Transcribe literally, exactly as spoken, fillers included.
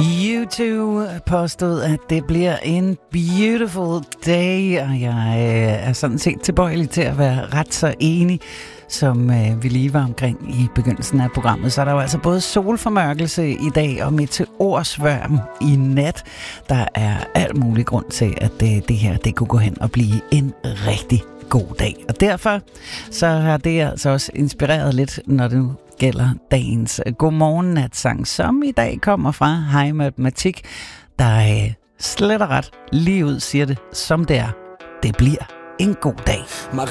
U to påstod, at det bliver en beautiful day, og jeg øh, er sådan set tilbøjelig til at være ret så enig, som øh, vi lige var omkring i begyndelsen af programmet. Så er der jo altså både solformørkelse i dag og meteorsværm i nat. Der er alt mulig grund til, at det, det her det kunne gå hen og blive en rigtig god dag. Og derfor så har det altså også inspireret lidt, når det nu gælder dagens godmorgen-natsang, som i dag kommer fra High Matematik, der øh, slet og ret lige ud siger det, som det er. Det bliver en god dag.